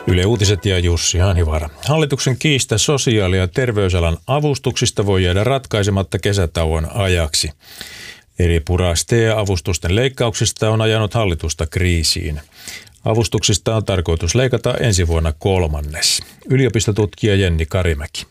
Yle Uutiset ja Jussi Hanhivaara. Hallituksen kiista sosiaali- ja terveysalan avustuksista voi jäädä ratkaisematta kesätauon ajaksi. Eri pura STEA-avustusten leikkauksista on ajanut hallitusta kriisiin. Avustuksista on tarkoitus leikata ensi vuonna 1/3. Yliopistotutkija Jenni Karimäki.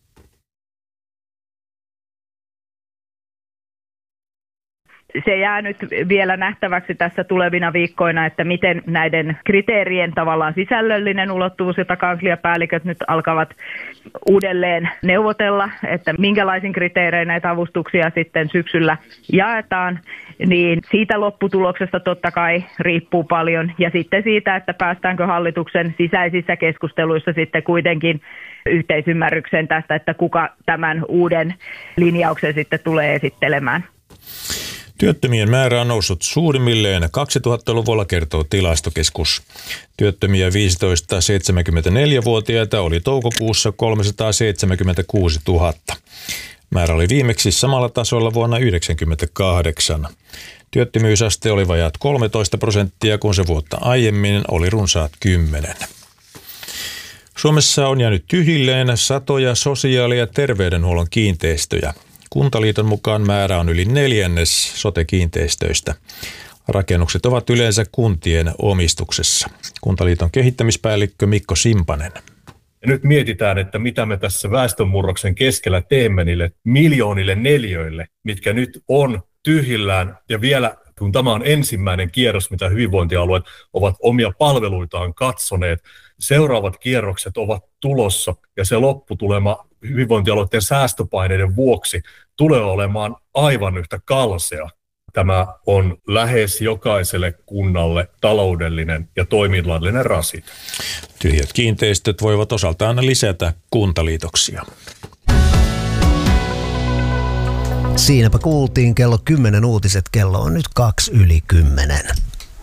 Se jää nyt vielä nähtäväksi tässä tulevina viikkoina, että miten näiden kriteerien tavallaan sisällöllinen ulottuvuus, jota kansliapäälliköt nyt alkavat uudelleen neuvotella, että minkälaisin kriteerein näitä avustuksia sitten syksyllä jaetaan, niin siitä lopputuloksesta totta kai riippuu paljon. Ja sitten siitä, että päästäänkö hallituksen sisäisissä keskusteluissa sitten kuitenkin yhteisymmärrykseen tästä, että kuka tämän uuden linjauksen sitten tulee esittelemään. Työttömien määrä on noussut suurimmilleen 2000-luvulla, kertoo Tilastokeskus. Työttömiä 15-74-vuotiaita oli toukokuussa 376 000. Määrä oli viimeksi samalla tasolla vuonna 1998. Työttömyysaste oli vajaat 13%, kun se vuotta aiemmin oli runsaat 10%. Suomessa on jäänyt tyhjilleen satoja sosiaali- ja terveydenhuollon kiinteistöjä. Kuntaliiton mukaan määrä on yli 1/4 sote-kiinteistöistä. Rakennukset ovat yleensä kuntien omistuksessa. Kuntaliiton kehittämispäällikkö Mikko Simpanen. Ja nyt mietitään, että mitä me tässä väestönmurroksen keskellä teemme niille miljoonille neliöille, mitkä nyt on tyhjillään. Ja vielä, kun tämä on ensimmäinen kierros, mitä hyvinvointialueet ovat omia palveluitaan katsoneet, seuraavat kierrokset ovat tulossa ja se lopputulema hyvinvointialueiden säästöpaineiden vuoksi tulee olemaan aivan yhtä kalsea. Tämä on lähes jokaiselle kunnalle taloudellinen ja toiminnallinen rasite. Tyhjät kiinteistöt voivat osaltaan lisätä kuntaliitoksia. Siinäpä kuultiin kello 10 uutiset. Kello on nyt 9:02.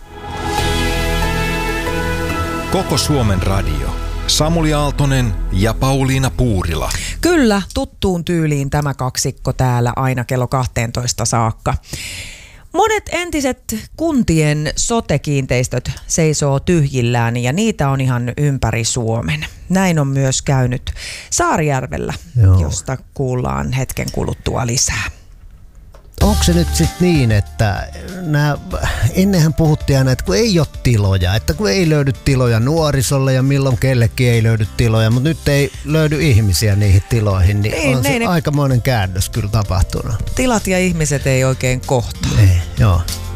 Koko Suomen radio. Samuli Aaltonen ja Pauliina Puurila. Kyllä, tuttuun tyyliin tämä kaksikko täällä aina kello 12 saakka. Monet entiset kuntien sote-kiinteistöt seisoo tyhjillään ja niitä on ihan ympäri Suomen. Näin on myös käynyt Saarijärvellä, josta kuullaan hetken kuluttua lisää. Onko se nyt sitten niin, että ennenhän puhuttiin aina, että kun ei ole tiloja, että kun ei löydy tiloja nuorisolle ja milloin kellekin ei löydy tiloja, mutta nyt ei löydy ihmisiä niihin tiloihin, niin on se aikamoinen käännös kyllä tapahtunut. Tilat ja ihmiset ei oikein kohtaa. Ei, joo.